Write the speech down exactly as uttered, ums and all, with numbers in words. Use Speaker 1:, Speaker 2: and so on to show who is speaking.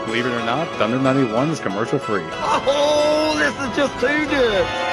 Speaker 1: believe it or not, Thunder ninety-one is commercial free.
Speaker 2: Oh, this is just too good.